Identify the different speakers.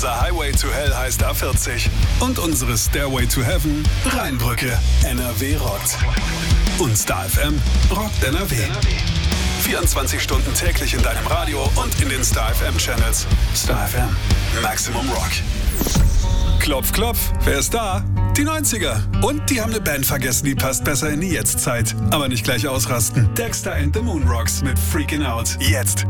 Speaker 1: Unser Highway to Hell heißt A40. Und unsere Stairway to Heaven Rheinbrücke. NRW rockt. Und Star FM rockt NRW. 24 Stunden täglich in deinem Radio und in den Star FM Channels. Star FM. Maximum Rock. Klopf, klopf. Wer ist da? Die 90er. Und die haben eine Band vergessen, die passt besser in die Jetztzeit. Aber nicht gleich ausrasten. Dexter and the Moonrocks mit Freaking Out. Jetzt